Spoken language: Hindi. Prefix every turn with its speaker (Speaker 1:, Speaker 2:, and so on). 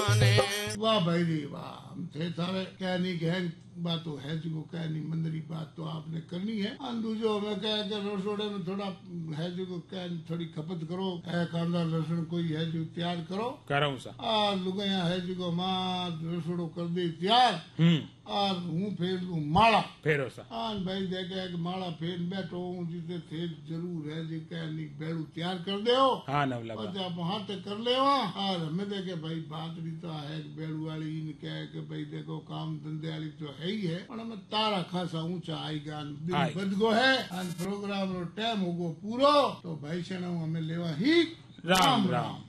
Speaker 1: माने।
Speaker 2: वाह भाई रे वाह, हम थे सारे कहनी गहन बात तो है जो कहनी मंदरी बात तो आपने करनी है। दूजो हमें कह के रसोड़े में थोड़ा है जो कह थोड़ी खपत करो, कांदा लहसुन कोई है जो तैयार करो
Speaker 3: सा
Speaker 2: लुगाया है जो मां रसोड़ो कर दे तैयार और हूँ फेर लू माला
Speaker 3: फेरो सा
Speaker 2: भाई देखे कि माला फेर बैठो जिसे थे जरूर है जी कहनी बेड़ू तैयार कर दे हो।
Speaker 3: हाँ नवला
Speaker 2: आप वहां तक कर ले और हमें देखे भाई बात भी तो है बेड़ू वाली इन कह के भाई देखो काम धंधे वाली तो है ही है पर हमें तारा खासा ऊंचा आएगा बद गो है प्रोग्राम रो टाइम होगो पूरो तो भाई से हमें लेवा ही राम राम।